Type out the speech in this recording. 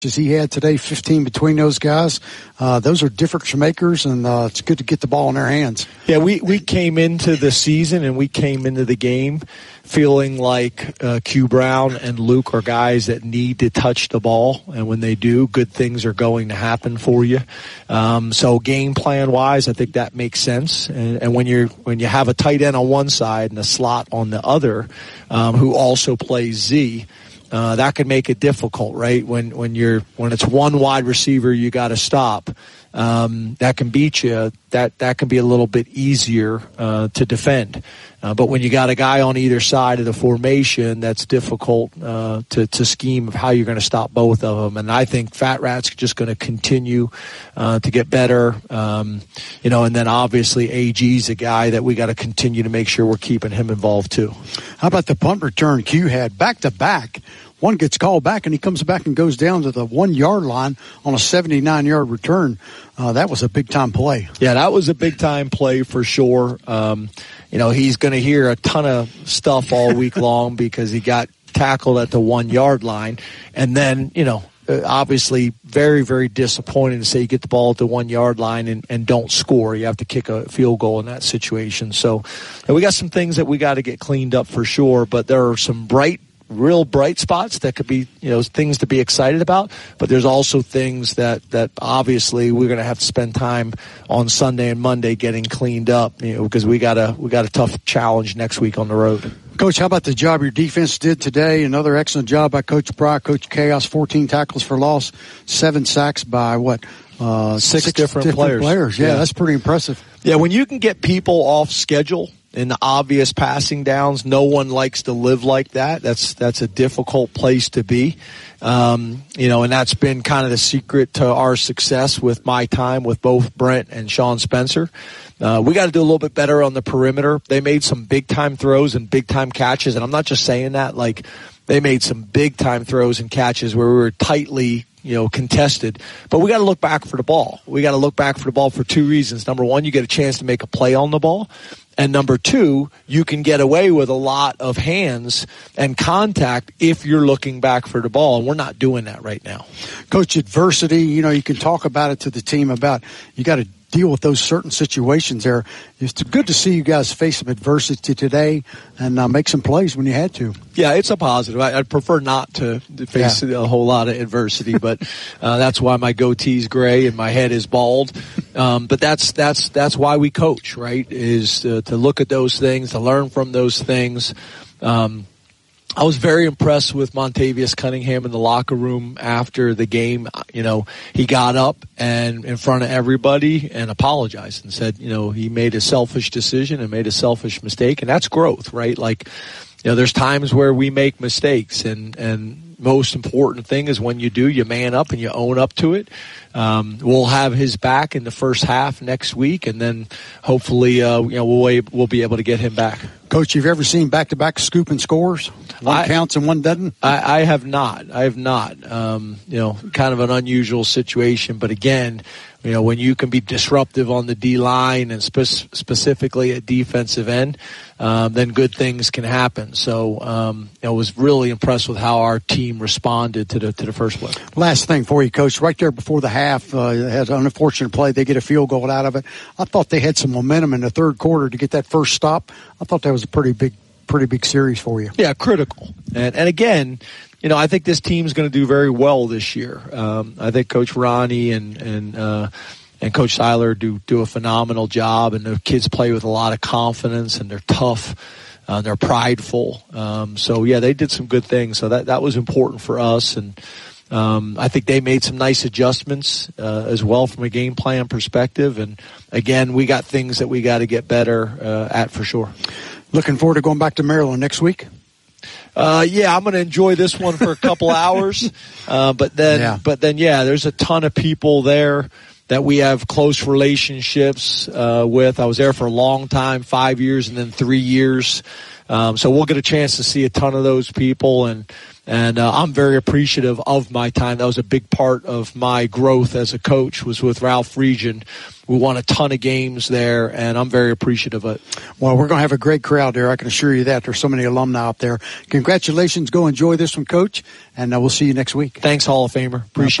as he had today, 15 between those guys. Those are difference makers, and it's good to get the ball in their hands. Yeah, we came into the season and we came into the game feeling like Q Brown and Luke are guys that need to touch the ball, and when they do, good things are going to happen for you. So game plan wise, I think that makes sense. And when you have a tight end on one side and a slot on the other, who also plays Z, that can make it difficult, right? When it's one wide receiver you got to stop, that can beat you. That can be a little bit easier to defend. But when you got a guy on either side of the formation, that's difficult to scheme of how you're going to stop both of them. And I think Fat Rat's just going to continue to get better. And then obviously AG's a guy that we got to continue to make sure we're keeping him involved too. How about the punt return Q had back-to-back? One gets called back, and he comes back and goes down to the 1 yard line on a 79-yard return. That was a big-time play. Yeah, that was a big-time play for sure. He's going to hear a ton of stuff all week long because he got tackled at the 1 yard line. And then, obviously very, very disappointing to say you get the ball at the 1 yard line and don't score. You have to kick a field goal in that situation. So we got some things that we got to get cleaned up for sure, but there are some real bright spots that could be, things to be excited about. But there's also things that obviously we're going to have to spend time on Sunday and Monday getting cleaned up, because we got a tough challenge next week on the road. Coach, how about the job your defense did today? Another excellent job by Coach Bry, Coach Chaos, 14 tackles for loss, 7 sacks by six different players. Yeah, that's pretty impressive. Yeah, when you can get people off schedule in the obvious passing downs, no one likes to live like that. That's a difficult place to be. And that's been kind of the secret to our success with my time with both Brent and Sean Spencer. We got to do a little bit better on the perimeter. They made some big time throws and big time catches, and I'm not just saying that, like they made some big time throws and catches where we were tightly contested. But we got to look back for the ball. We got to look back for the ball for 2 reasons. Number one, you get a chance to make a play on the ball. And number two, you can get away with a lot of hands and contact if you're looking back for the ball. And we're not doing that right now. Coach, adversity, you can talk about it to the team about you got to deal with those certain situations there. It's good to see you guys face some adversity today and make some plays when you had to. Yeah, it's a positive. I'd prefer not to face a whole lot of adversity, but that's why my goatee's gray and my head is bald. But that's why we coach, right? Is to look at those things, to learn from those things. I was very impressed with Montavious Cunningham in the locker room after the game. He got up and in front of everybody and apologized and said, he made a selfish decision and made a selfish mistake. And that's growth, right? Like, there's times where we make mistakes and most important thing is when you do, you man up and you own up to it. We'll have his back in the first half next week, and then hopefully, we'll be able to get him back. Coach, you've ever seen back-to-back scooping scores? One counts and one doesn't? I have not. Kind of an unusual situation, but again, when you can be disruptive on the D-line and specifically at defensive end, then good things can happen. So, I was really impressed with how our team responded to the first play. Last thing for you, Coach. Right there before the half, had an unfortunate play. They get a field goal out of it. I thought they had some momentum in the third quarter to get that first stop. I thought that was a pretty big series for you. Yeah, critical. And again, I think this team's going to do very well this year. I think Coach Ronnie and Coach Seiler do a phenomenal job, and the kids play with a lot of confidence, and they're tough, they're prideful. So yeah, they did some good things. So that was important for us, and I think they made some nice adjustments as well from a game plan perspective. And again, we got things that we got to get better at for sure. Looking forward to going back to Maryland next week. Yeah, I'm going to enjoy this one for a couple hours. But then, there's a ton of people there that we have close relationships with. I was there for a long time, 5 years and then 3 years. So we'll get a chance to see a ton of those people and And I'm very appreciative of my time. That was a big part of my growth as a coach, was with Ralph Friedgen. We won a ton of games there, and I'm very appreciative of it. Well, we're going to have a great crowd there. I can assure you that. There's so many alumni up there. Congratulations. Go enjoy this one, Coach, and we'll see you next week. Thanks, Hall of Famer. Appreciate it.